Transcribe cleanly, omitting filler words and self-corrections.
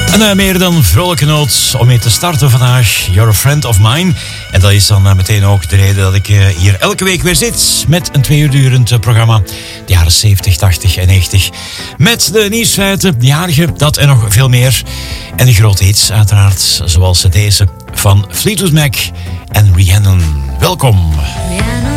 Een meer dan vrolijke noot om mee te starten vandaag. You're a friend of mine. En dat is dan meteen ook de reden dat ik hier elke week weer zit met een 2 uur durend programma. De jaren 70, 80 en 90. Met de nieuwsfeiten, de jarige, dat en nog veel meer. En de grote hits uiteraard, zoals deze van Fleetwood Mac en Rhiannon. Welkom. Rhiannon.